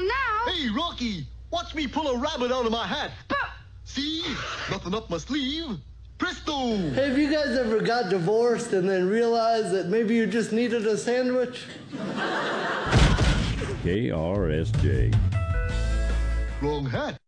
now. Hey, Rocky, watch me pull a rabbit out of my hat. But... See? Nothing up my sleeve. Presto! Hey, have you guys ever got divorced and then realized that maybe you just needed a sandwich? KRSJ. Wrong hat.